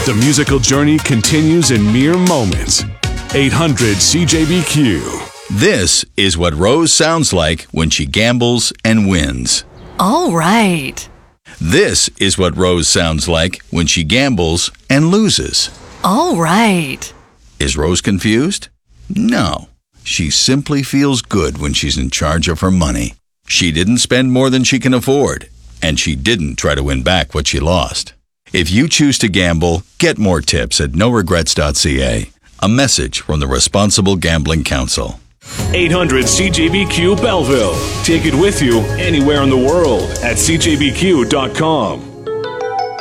The musical journey continues in mere moments. 800 CJBQ. This is what Rose sounds like when she gambles and wins. All right. This is what Rose sounds like when she gambles and loses. All right. Is Rose confused? No. She simply feels good when she's in charge of her money. She didn't spend more than she can afford, and she didn't try to win back what she lost. If you choose to gamble, get more tips at noregrets.ca. A message from the Responsible Gambling Council. 800 CJBQ Belleville. Take it with you anywhere in the world at CJBQ.com.